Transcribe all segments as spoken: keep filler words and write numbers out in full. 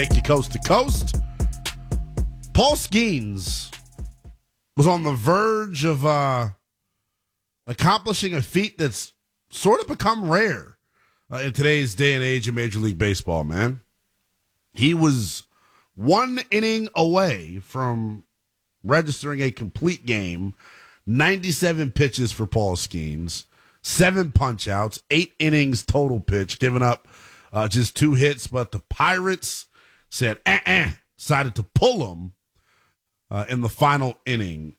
Take you coast to coast. Paul Skeens was on the verge of uh, accomplishing a feat that's sort of become rare uh, in today's day and age of Major League Baseball, man. He was one inning away from registering a complete game, ninety-seven pitches for Paul Skeens, seven punch-outs, eight innings total pitch, giving up uh, just two hits, but the Pirates said, eh-eh, decided to pull him uh, in the final inning.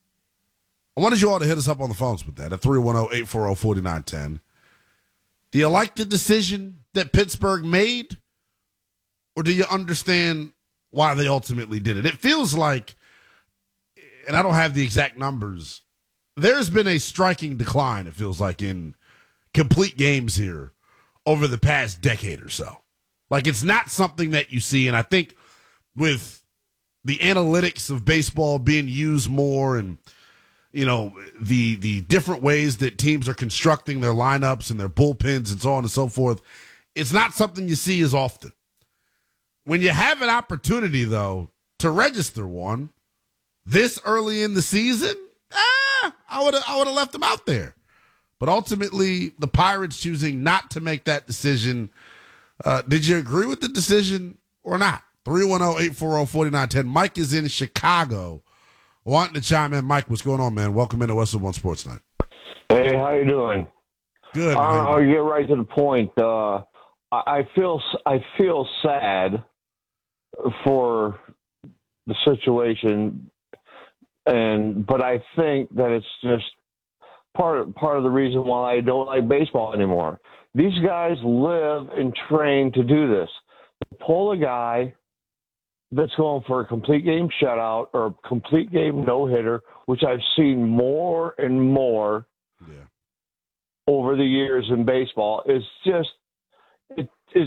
I wanted you all to hit us up on the phones with that at three one zero, eight four zero, four nine one zero. Do you like the decision that Pittsburgh made, or do you understand why they ultimately did it? It feels like, and I don't have the exact numbers, there's been a striking decline, it feels like, in complete games here over the past decade or so. Like, it's not something that you see, and I think with the analytics of baseball being used more and, you know, the the different ways that teams are constructing their lineups and their bullpens and so on and so forth, it's not something you see as often. When you have an opportunity, though, to register one this early in the season, ah, I would have I would have left them out there. But ultimately, the Pirates choosing not to make that decision. Uh, did you agree with the decision or not? three one zero, eight four zero, four nine one zero. Mike is in Chicago wanting to chime in. Mike, what's going on, man? Welcome into Westwood One Sports Night. Hey, how you doing? Good. Uh, I'll get right to the point. Uh, I I feel I feel sad for the situation, and but I think that it's just part of, part of the reason why I don't like baseball anymore. These guys live and train to do this. Pull a guy that's going for a complete game shutout or a complete game no-hitter, which I've seen more and more yeah. over the years in baseball, is just, it is,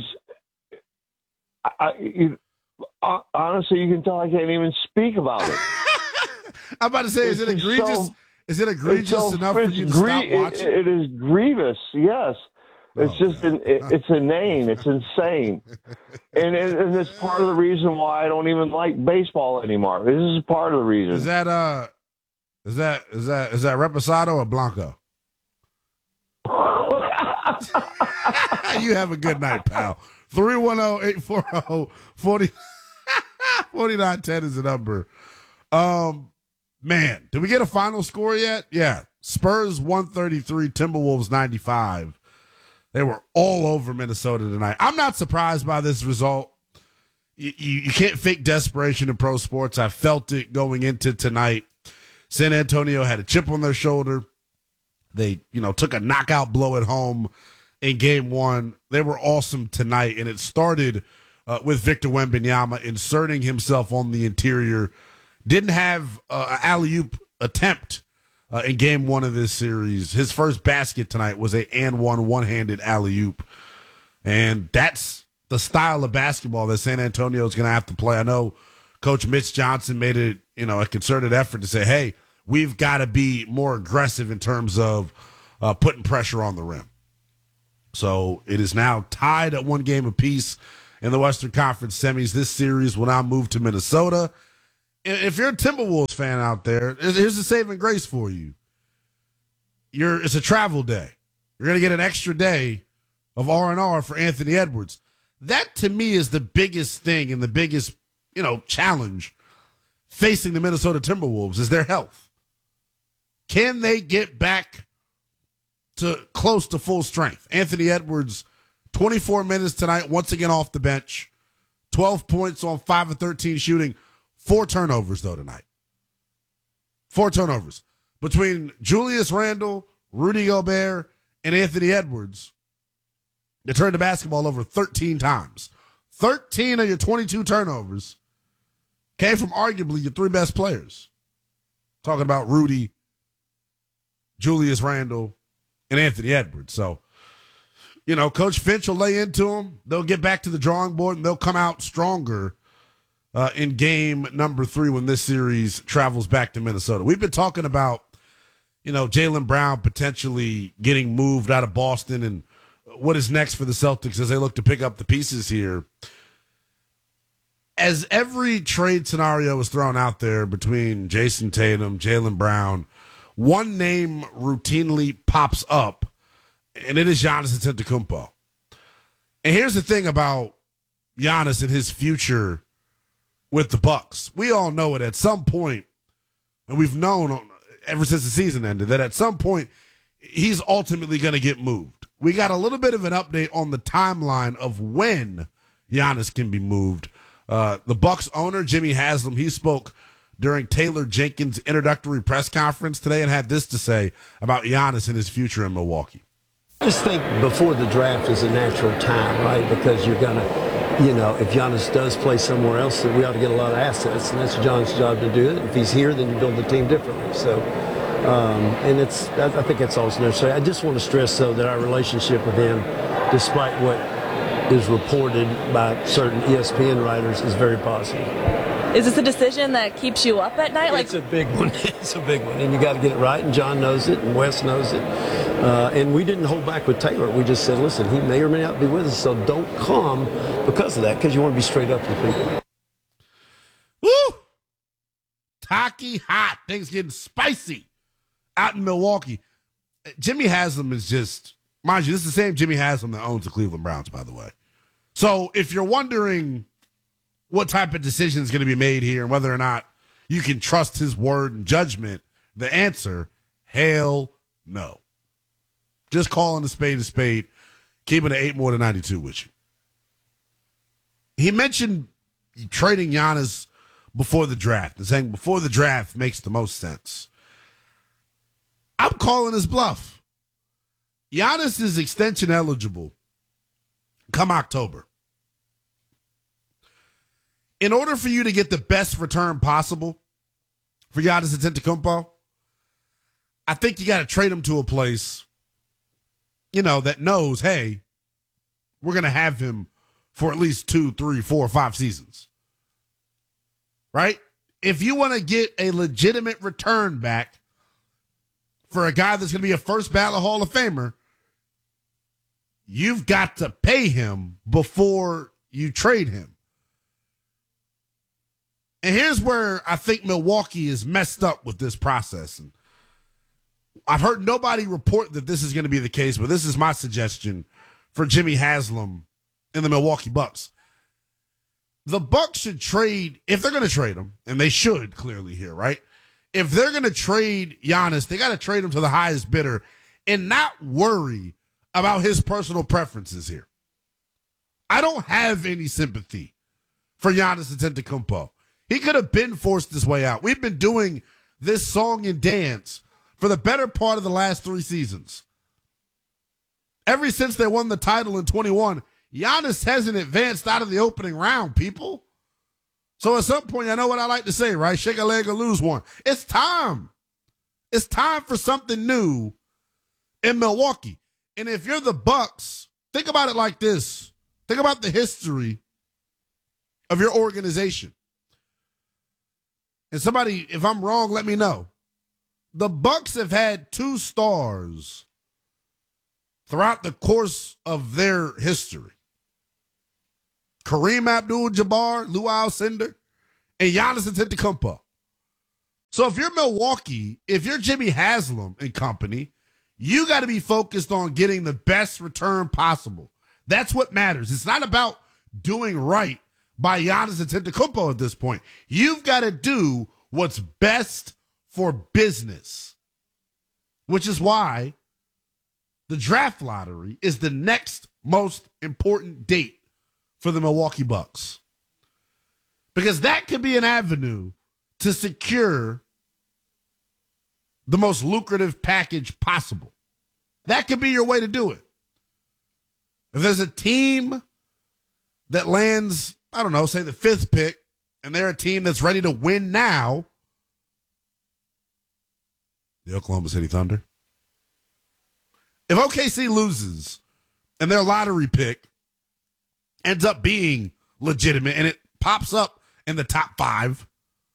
I, you, uh, honestly, you can tell I can't even speak about it. I'm about to say, is it It's egregious? so- Is it egregious so- enough for it's you to gre- stop watching? It, it is grievous, yes. It's Oh, just, an, it, it's inane. It's insane. And, and, and it's part of the reason why I don't even like baseball anymore. This is part of the reason. Is that, uh, is that, is that, is that Reposado or Blanco? You have a good night, pal. three one zero, eight four zero, four nine one zero is the number. Um, man, did we get a final score yet? Yeah. Spurs one thirty-three, Timberwolves ninety-five. They were all over Minnesota tonight. I'm not surprised by this result. You, you, you can't fake desperation in pro sports. I felt it going into tonight. San Antonio had a chip on their shoulder. They, you know, took a knockout blow at home in game one. They were awesome tonight, and it started uh, with Victor Wembanyama inserting himself on the interior. Didn't have uh, an alley-oop attempt Uh, in game one of this series. His first basket tonight was a and one one-handed alley-oop. And that's the style of basketball that San Antonio is going to have to play. I know Coach Mitch Johnson made it, you know, a concerted effort to say, hey, we've got to be more aggressive in terms of uh, putting pressure on the rim. So it is now tied at one game apiece in the Western Conference semis. This series will now move to Minnesota. If you're a Timberwolves fan out there, here's the saving grace for you. You're it's a travel day. You're going to get an extra day of R and R for Anthony Edwards. That, to me, is the biggest thing and the biggest, you know, challenge facing the Minnesota Timberwolves is their health. Can they get back to close to full strength? Anthony Edwards, twenty-four minutes tonight, once again off the bench, twelve points on five of thirteen shooting. Four turnovers, though, tonight. Four turnovers. Between Julius Randle, Rudy Gobert, and Anthony Edwards, they turned the basketball over thirteen times. thirteen of your twenty-two turnovers came from arguably your three best players. Talking about Rudy, Julius Randle, and Anthony Edwards. So, you know, Coach Finch will lay into them. They'll get back to the drawing board, and they'll come out stronger Uh, in game number three when this series travels back to Minnesota. We've been talking about, you know, Jaylen Brown potentially getting moved out of Boston and what is next for the Celtics as they look to pick up the pieces here. as every trade scenario is thrown out there between Jason Tatum, Jaylen Brown, one name routinely pops up, and it is Giannis Antetokounmpo. And here's the thing about Giannis and his future with the Bucks. We all know it at some point, and we've known ever since the season ended, that at some point he's ultimately going to get moved. We got a little bit of an update on the timeline of when Giannis can be moved. Uh, the Bucks owner, Jimmy Haslam, he spoke during Taylor Jenkins' introductory press conference today and had this to say about Giannis and his future in Milwaukee. I just think before the draft is a natural time, right? Because you're going to, you know, if Giannis does play somewhere else, then we ought to get a lot of assets, and that's John's job to do it. If he's here, then you build the team differently. So, um, and it's, I think that's always necessary. I just want to stress, though, that our relationship with him, despite what is reported by certain E S P N writers, is very positive. Is this a decision that keeps you up at night? Like, it's a big one. It's a big one, and you got to get it right. And John knows it, and Wes knows it. Uh, and we didn't hold back with Taylor. We just said, listen, he may or may not be with us, so don't come because of that, because you want to be straight up with people. Woo! Taki hot. Things getting spicy out in Milwaukee. Jimmy Haslam is just, mind you, this is the same Jimmy Haslam that owns the Cleveland Browns, by the way. So if you're wondering what type of decision is going to be made here and whether or not you can trust his word and judgment, the answer, hell no. Just calling a spade a spade, keeping it eight more than ninety-two with you. He mentioned trading Giannis before the draft and saying before the draft makes the most sense. I'm calling his bluff. Giannis is extension eligible come October. In order for you to get the best return possible for Giannis Antetokounmpo, I think you got to trade him to a place, you know, that knows, hey, we're going to have him for at least two, three, four, five seasons. Right? If you want to get a legitimate return back for a guy that's going to be a first ballot Hall of Famer, you've got to pay him before you trade him. And here's where I think Milwaukee is messed up with this process. And I've heard nobody report that this is going to be the case, but this is my suggestion for Jimmy Haslam and the Milwaukee Bucks. The Bucks should trade, if they're going to trade him, and they should clearly here, right? If they're going to trade Giannis, they got to trade him to the highest bidder and not worry about his personal preferences here. I don't have any sympathy for Giannis Antetokounmpo. He could have been forced this way out. We've been doing this song and dance for the better part of the last three seasons. Ever since they won the title in twenty-one, Giannis hasn't advanced out of the opening round, people. So at some point, I know what I like to say, right? Shake a leg or lose one. It's time. It's time for something new in Milwaukee. And if you're the Bucks, think about it like this. Think about the history of your organization. And somebody, if I'm wrong, let me know. The Bucks have had two stars throughout the course of their history. Kareem Abdul-Jabbar, Lou Alcindor, and Giannis Antetokounmpo. So if you're Milwaukee, if you're Jimmy Haslam and company, you got to be focused on getting the best return possible. That's what matters. It's not about doing right by Giannis Antetokounmpo at this point. You've got to do what's best for business, which is why the draft lottery is the next most important date for the Milwaukee Bucks. Because that could be an avenue to secure the most lucrative package possible. That could be your way to do it. If there's a team that lands, I don't know, say the fifth pick, and they're a team that's ready to win now, the Oklahoma City Thunder. If O K C loses and their lottery pick ends up being legitimate and it pops up in the top five,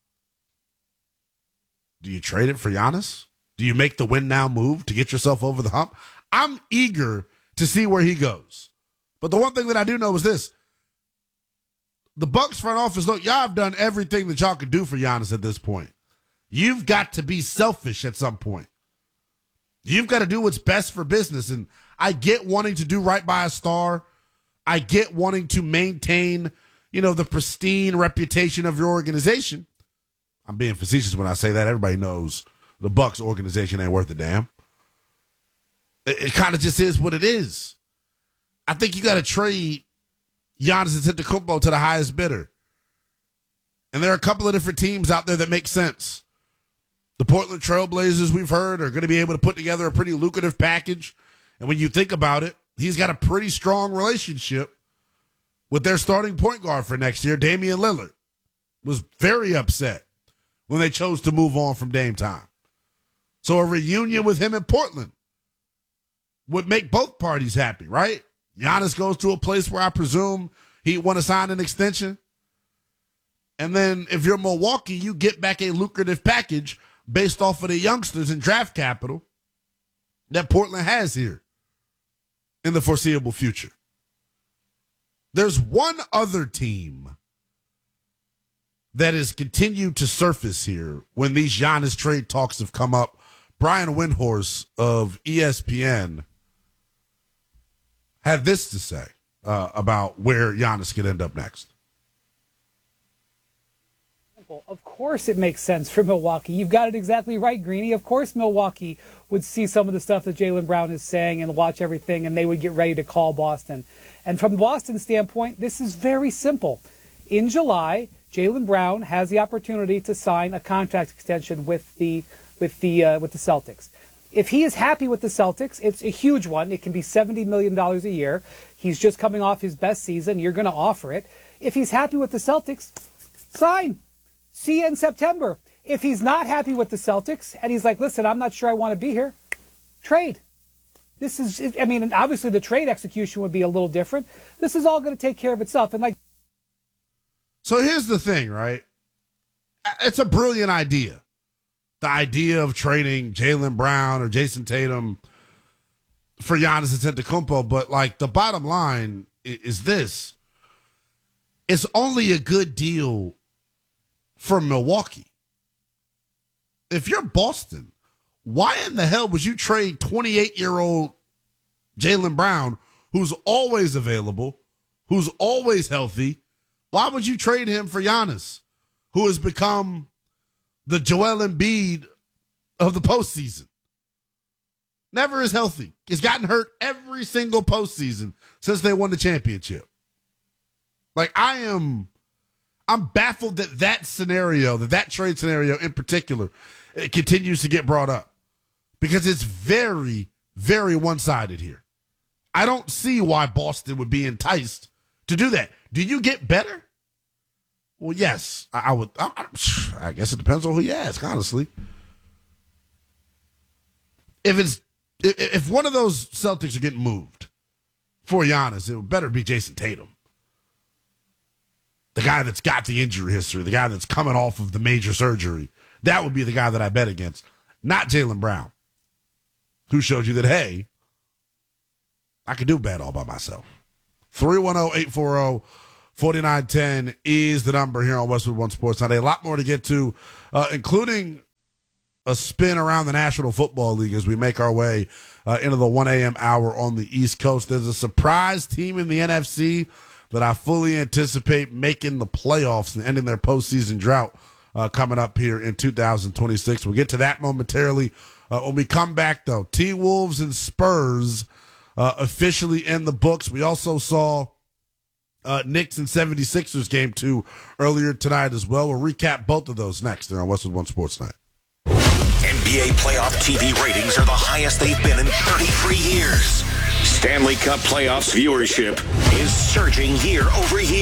do you trade it for Giannis? Do you make the win now move to get yourself over the hump? I'm eager to see where he goes. But the one thing that I do know is this. the Bucks front office, look, y'all have done everything that y'all could do for Giannis at this point. You've got to be selfish at some point. You've got to do what's best for business. And I get wanting to do right by a star. I get wanting to maintain, you know, the pristine reputation of your organization. I'm being facetious when I say that. Everybody knows the Bucks organization ain't worth a damn. It, it kind of just is what it is. I think you got to trade Giannis Antetokounmpo to the highest bidder. And there are a couple of different teams out there that make sense. The Portland Trailblazers, we've heard, are going to be able to put together a pretty lucrative package. And when you think about it, he's got a pretty strong relationship with their starting point guard for next year, Damian Lillard. Was very upset when they chose to move on from Dame time. So a reunion with him in Portland would make both parties happy, right? Giannis goes to a place where I presume he'd want to sign an extension. And then if you're Milwaukee, you get back a lucrative package based off of the youngsters and draft capital that Portland has here in the foreseeable future. There's one other team that has continued to surface here when these Giannis trade talks have come up. Brian Windhorst of E S P N had this to say uh, about where Giannis could end up next. Of course it makes sense for Milwaukee. You've got it exactly right, Greeny. Of course Milwaukee would see some of the stuff that Jaylen Brown is saying and watch everything, and they would get ready to call Boston. And from Boston's standpoint, this is very simple. In July, Jaylen Brown has the opportunity to sign a contract extension with the with the uh, with the Celtics. If he is happy with the Celtics, it's a huge one. It can be seventy million dollars a year. He's just coming off his best season. You're going to offer it. If he's happy with the Celtics, sign. See you in September. If he's not happy with the Celtics and he's like, listen, I'm not sure I want to be here, trade. This is, I mean, obviously the trade execution would be a little different. This is all going to take care of itself. And like, so here's the thing, right? It's a brilliant idea. The idea of trading Jaylen Brown or Jason Tatum for Giannis Antetokounmpo, but like the bottom line is this: it's only a good deal for Milwaukee. If you're Boston, why in the hell would you trade twenty-eight-year-old Jaylen Brown, who's always available, who's always healthy? Why would you trade him for Giannis, who has become the Joel Embiid of the postseason? Never is healthy. He's gotten hurt every single postseason since they won the championship. Like, I am... I'm baffled that that scenario, that that trade scenario in particular, it continues to get brought up because it's very, very one-sided here. I don't see why Boston would be enticed to do that. Do you get better? Well, yes, I, I would. I, I guess it depends on who you ask, honestly. If it's if, if one of those Celtics are getting moved for Giannis, it would better be Jason Tatum. The guy that's got the injury history, the guy that's coming off of the major surgery. That would be the guy that I bet against, not Jaylen Brown, who showed you that, hey, I can do bad all by myself. three one zero, eight four zero, four nine one zero is the number here on Westwood One Sports Night. A lot more to get to, uh, including a spin around the National Football League as we make our way uh, into the one a.m. hour on the East Coast. There's a surprise team in the N F C that I fully anticipate making the playoffs and ending their postseason drought uh, coming up here in two thousand twenty-six. We'll get to that momentarily. Uh, when we come back, though, T-Wolves and Spurs uh, officially in the books. We also saw uh, Knicks and seventy-sixers game two earlier tonight as well. We'll recap both of those next here on Westwood One Sports Night. N B A playoff T V ratings are the highest they've been in thirty-three years. Stanley Cup playoffs viewership is surging year over year.